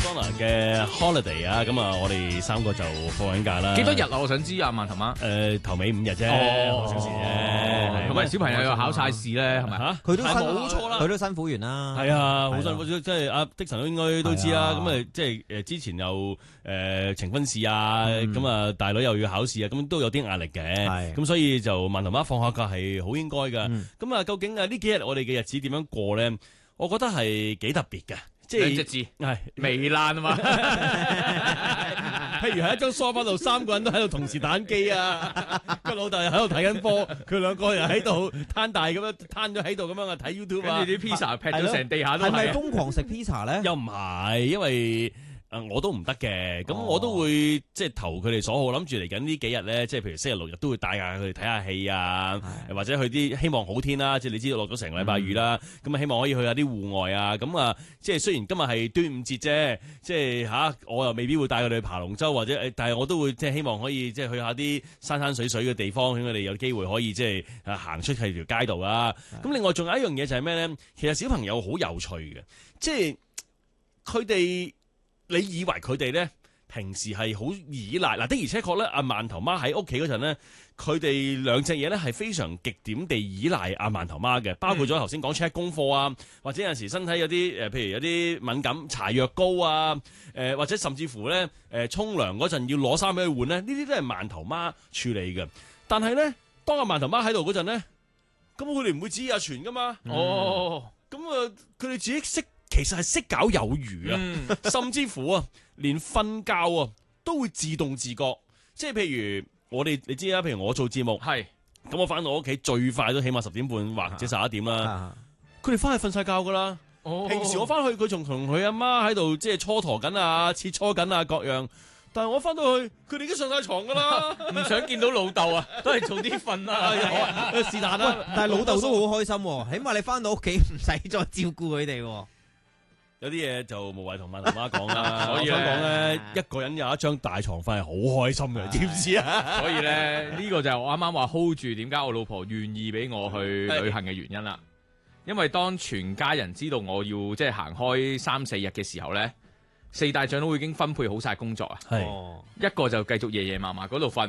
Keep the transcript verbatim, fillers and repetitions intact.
Donna 嘅 Holiday 啊，咁啊，我哋三個就放緊假啦。 幾多日啊？我想知啊，饅頭媽。 誒，頭尾五日啫， 哦， 好小事啫。 同埋小朋友又考晒試咧，係咪？ 嚇， 佢都辛冇錯啦， 佢都辛苦完啦。 係啊，好辛苦，即係阿的神都應該都知啦。咁係啊，即係誒之前又誒呈分試啊， 嗯咁啊大女又要考試啊，咁都有啲壓力嘅。 係咁所以就饅頭媽放下假係好應該㗎。 嗯咁啊，究竟啊呢幾日我哋嘅日子點樣過咧？我覺得係幾特別嘅，即係兩隻字係糜爛啊嘛。 譬如喺一張梳化度，三個人都喺度同時打緊機啊，個老豆又喺度睇緊波，佢兩個又喺度攤大咁樣攤咗喺度咁樣啊睇 YouTube 啊， 跟住啲 pizza 劈咗成地下都係咪係。 瘋狂食 pizza 咧？ 又唔係，因為誒我都唔得嘅，咁哦我都會即係投佢哋所好，諗住嚟緊呢幾日咧，即係譬如星期六日都會帶下佢哋睇下戲啊，或者去啲希望好天啦，即係你知道落咗成個禮拜雨啦，咁啊、嗯、希望可以去下啲戶外啊，咁啊即係雖然今日係端午節啫，即係吓我又未必會帶佢哋去爬龍舟或者誒，但係我都會即係希望可以即係去下啲山山水水嘅地方，咁佢哋有機會可以即係啊行出去條街度啊。咁的另外仲有一樣嘢就係咩咧？其實小朋友好有趣嘅，即係佢哋。你以為佢哋咧平時係好依賴嗱，的而且確咧，阿饅頭媽喺屋企嗰陣咧，佢哋兩隻嘢咧係非常極點地依賴阿饅頭媽嘅，包括咗頭先講 check 功課啊，或者有陣時身體有啲誒，譬如有啲敏感，搽藥膏啊，誒或者甚至乎咧誒沖涼嗰陣要攞衫俾佢換咧，呢啲都係饅頭媽處理嘅。但係咧，當阿饅頭媽喺度嗰陣咧，咁佢哋唔會指意阿全噶嘛。 哦， 咁啊，佢哋自己識。其實係識搞有餘啊， 嗯、 甚至乎啊，連瞓覺啊都會自動自覺。即係譬如我哋，你知啦，譬如我做節目，係咁我翻到屋企最快都起碼十點半或者十一點啦。佢哋翻去瞓晒覺噶啦。 哦、 平時我翻去佢仲同佢阿媽喺度即係蹉跎緊啊、切磋緊啊各樣。但係我翻到去，佢哋已經上晒床噶啦， 唔想見到老豆啊，都係早啲瞓啦。 是但啦， 但係老豆都好開心喎，起碼你翻到屋企唔使再照顧佢哋。 有啲嘢就無謂同饅頭媽講啦。 所以咧我想講咧，一個人有一張大床瞓係好開心嘅，知唔知啊？ 所以咧，呢、這個就係我啱啱話 hold 住點解我老婆願意俾我去旅行嘅原因啦。因為當全家人知道我要即係行開三四日嘅時候咧，四大長老已經分配好晒工作啊。係一個就繼續爺爺嫲嫲嗰度瞓。